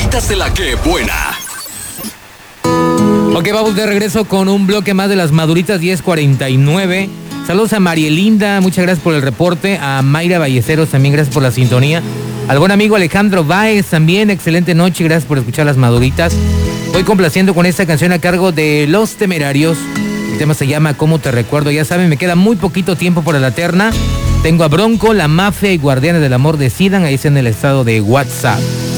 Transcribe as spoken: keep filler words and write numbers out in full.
Maduritas de la que buena. Ok, vamos de regreso con un bloque más de las Maduritas diez cuarenta y nueve. Saludos a Marielinda, muchas gracias por el reporte. A Mayra Ballesteros también, gracias por la sintonía. Al buen amigo Alejandro Báez también, excelente noche, gracias por escuchar las Maduritas. Voy complaciendo con esta canción a cargo de Los Temerarios. El tema se llama ¿Cómo te recuerdo? Ya saben, me queda muy poquito tiempo para la terna. Tengo a Bronco, La Mafia y Guardianes del Amor decidan, ahí está en el estado de WhatsApp.